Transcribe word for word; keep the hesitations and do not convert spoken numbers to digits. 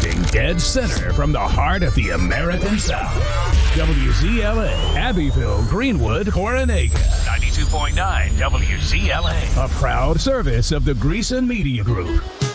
Broadcasting dead center from the heart of the American South. W Z L A, Abbeville, Greenwood, Coronega. ninety-two point nine W Z L A. A proud service of the Greason Media Group.